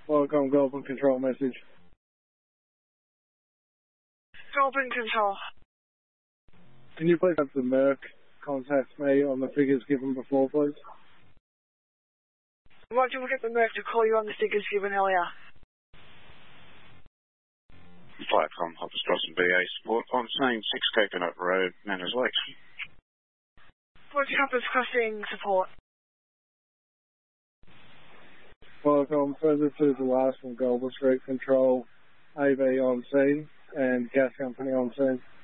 Welcome, Goulburn Control message. Goulburn Control. Can you please have the Merc contact me on the figures given before, please? Roger, we'll get the Merc to call you on the figures given earlier. Viacom, Hoppers Crossing BA support. I'm saying 6 Coconut Road, Manners Lakes. What's Hoppers Crossing support? Welcome, further to the last from Goulburn Street Control, AV on scene and gas company on scene.